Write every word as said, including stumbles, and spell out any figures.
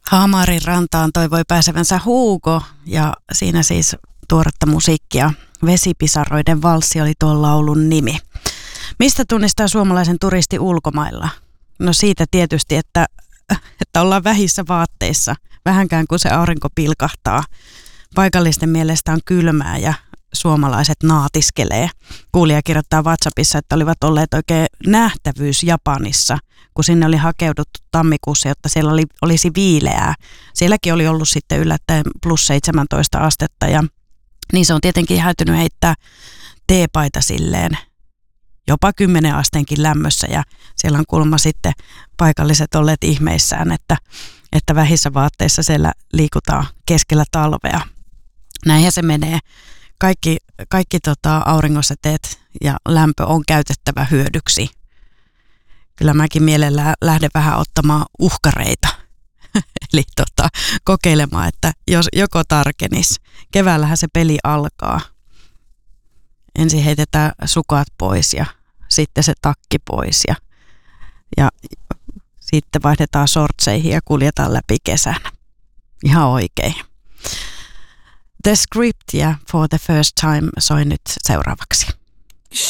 Haamarin rantaan toivoi pääsevänsä Hugo ja siinä siis tuoretta musiikkia. Vesipisaroiden valssi oli tuon laulun nimi. Mistä tunnistaa suomalaisen turisti ulkomailla? No siitä tietysti, että, että ollaan vähissä vaatteissa, vähänkään kun se aurinko pilkahtaa. Paikallisten mielestä on kylmää ja suomalaiset naatiskelee. Kuulija kirjoittaa WhatsAppissa, että olivat olleet oikein nähtävyys Japanissa, kun sinne oli hakeuduttu tammikuussa, jotta siellä oli, olisi viileää. Sielläkin oli ollut sitten yllättäen plus seitsemäntoista astetta ja niin se on tietenkin häytynyt heittää teepaita silleen jopa kymmenen asteenkin lämmössä ja siellä on kuulemma sitten paikalliset olleet ihmeissään, että, että vähissä vaatteissa siellä liikutaan keskellä talvea. Näinhän se menee. Kaikki, kaikki tota, auringonsäteet ja lämpö on käytettävä hyödyksi. Kyllä mäkin mielellään lähden vähän ottamaan uhkareita. Eli tota, kokeilemaan, että jos joko tarkenis. Keväällähän se peli alkaa. Ensin heitetään sukat pois ja sitten se takki pois. Ja, ja sitten vaihdetaan shortseihin ja kuljetaan läpi kesän. Ihan oikein. The Script ja For the First Time soi nyt seuraavaksi.